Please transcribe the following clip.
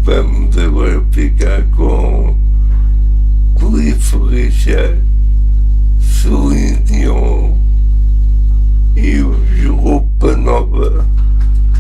vamos agora ficar com Cliff Richard, Celine Dion.